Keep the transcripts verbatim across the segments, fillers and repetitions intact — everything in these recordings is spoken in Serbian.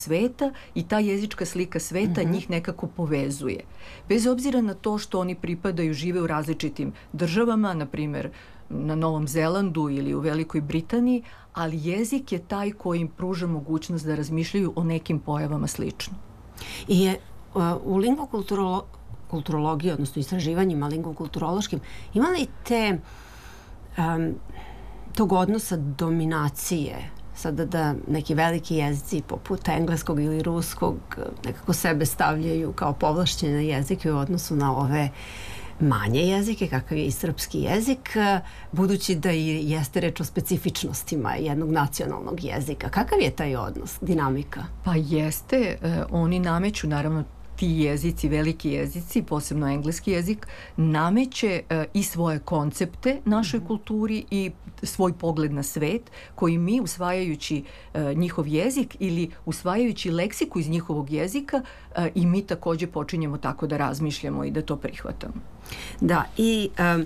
sveta i ta jezička slika sveta mm-hmm. njih nekako povezuje. Bez obzira na to što oni pripadaju, žive u različitim državama, na primjer na Novom Zelandu ili u Velikoj Britaniji, ali jezik je taj koji im pruža mogućnost da razmišljaju o nekim pojavama slično. I je uh, u lingvokulturologiji, odnosno istraživanjima lingvokulturološkim, ima li te um, tog odnosa dominacije, sada da neki veliki jezici poput engleskog ili ruskog nekako sebe stavljaju kao povlašćene jezike u odnosu na ove manje jezike, kakav je i srpski jezik, budući da i jeste reč o specifičnostima jednog nacionalnog jezika. Kakav je taj odnos, dinamika? Pa jeste, eh, oni nameću naravno ti jezici, veliki jezici, posebno engleski jezik, nameće uh, i svoje koncepte našoj mm-hmm. kulturi i svoj pogled na svet, koji mi, usvajajući uh, njihov jezik ili usvajajući leksiku iz njihovog jezika, uh, i mi takođe počinjemo tako da razmišljamo i da to prihvatamo. Da, i um,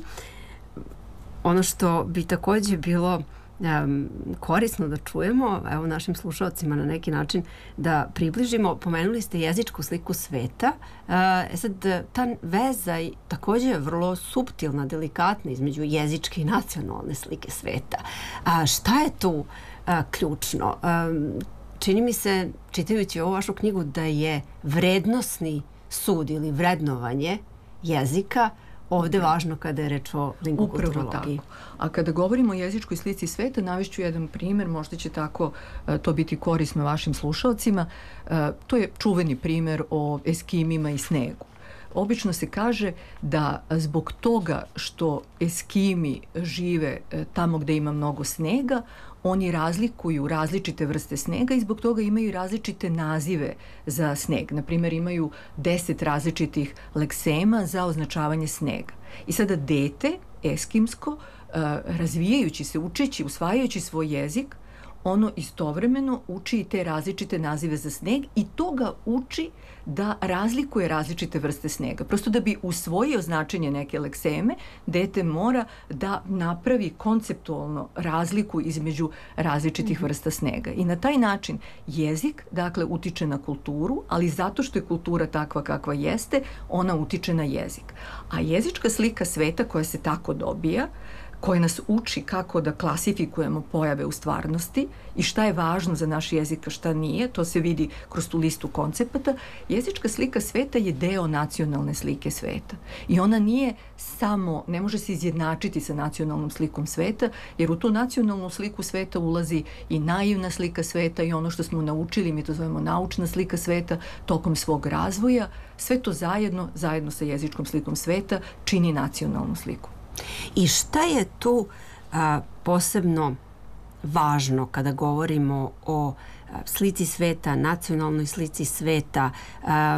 ono što bi takođe bilo Um, korisno da čujemo, evo našim slušalcima na neki način da približimo, pomenuli ste jezičku sliku sveta, uh, e sad ta veza takođe je vrlo suptilna, delikatna između jezičke i nacionalne slike sveta. A šta je tu uh, ključno? Um, čini mi se, čitajući ovu vašu knjigu, da je vrednosni sud ili vrednovanje jezika ovde važno kada je reč o lingvokulturologiji. A kada govorimo o jezičkoj slici sveta, navešću jedan primer, možda će tako uh, to biti korisno vašim slušalcima. Uh, to je čuveni primer o Eskimima i snegu. Obično se kaže da zbog toga što Eskimi žive uh, tamo gde ima mnogo snega, oni razlikuju različite vrste snega i zbog toga imaju različite nazive za sneg. Naprimjer, imaju deset različitih leksema za označavanje snega. I sada dete, eskimsko, razvijajući se, učeći, usvajajući svoj jezik, ono istovremeno uči i te različite nazive za sneg i to ga uči da razlikuje različite vrste snega. Prosto da bi usvojio značenje neke lekseme, dete mora da napravi konceptualno razliku između različitih mm-hmm. vrsta snega. I na taj način jezik, dakle, utiče na kulturu, ali zato što je kultura takva kakva jeste, ona utiče na jezik. A jezička slika sveta koja se tako dobija, koja nas uči kako da klasifikujemo pojave u stvarnosti i šta je važno za naš jezik, a šta nije, to se vidi kroz tu listu koncepata. Jezička slika sveta je deo nacionalne slike sveta. I ona nije samo, ne može se izjednačiti sa nacionalnom slikom sveta, jer u tu nacionalnu sliku sveta ulazi i naivna slika sveta i ono što smo naučili, mi to zovemo naučna slika sveta, tokom svog razvoja. Sve to zajedno, zajedno sa jezičkom slikom sveta, čini nacionalnu sliku. I šta je tu a, posebno važno kada govorimo o a, slici sveta, nacionalnoj slici sveta? A,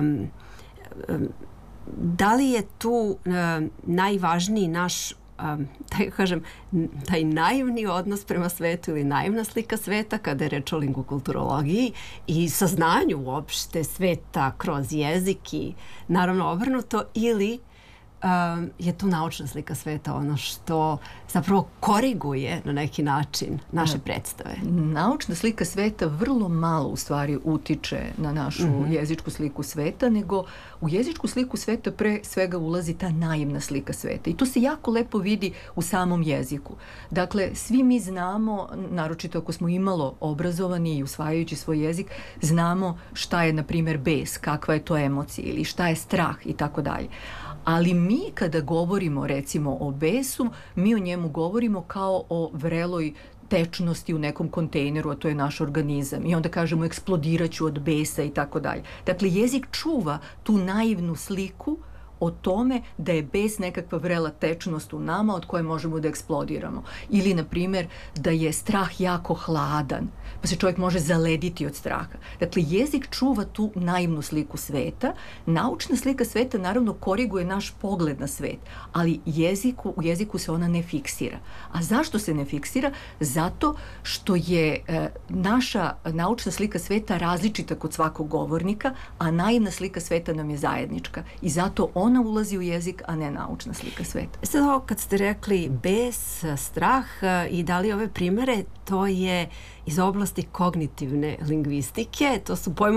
a, da li je tu a, najvažniji naš, a, taj, kažem, taj naivni odnos prema svetu ili naivna slika sveta kada je reč o lingvokulturologiji i saznanju uopšte sveta kroz jezik i naravno obrnuto, ili Um, je tu naučna slika sveta ono što zapravo koriguje na neki način naše predstave? Naučna slika sveta vrlo malo u stvari utiče na našu mm-hmm. jezičku sliku sveta, nego u jezičku sliku sveta pre svega ulazi ta naivna slika sveta. I to se jako lepo vidi u samom jeziku. Dakle, svi mi znamo, naročito ako smo imalo obrazovani i usvajajući svoj jezik, znamo šta je, na primjer, bes, kakva je to emocija ili šta je strah i tako dalje. Ali mi kada govorimo recimo o besu, mi o njemu govorimo kao o vreloj tečnosti u nekom kontejneru, a to je naš organizam. I onda kažemo eksplodiraću od besa i tako dalje. Dakle, jezik čuva tu naivnu sliku o tome da je bes nekakva vrela tečnost u nama od koje možemo da eksplodiramo. Ili, na primjer, da je strah jako hladan, pa se čovjek može zalediti od straha. Dakle, jezik čuva tu naivnu sliku sveta. Naučna slika sveta naravno koriguje naš pogled na svet, ali jeziku, u jeziku se ona ne fiksira. A zašto se ne fiksira? Zato što je e, naša naučna slika sveta različita kod svakog govornika, a naivna slika sveta nam je zajednička. I zato on ona ulazi u jezik, a ne naučna slika sveta. Sad ovo kad ste rekli bes, strah i dali ove primere, to je iz oblasti kognitivne lingvistike, to su pojmovi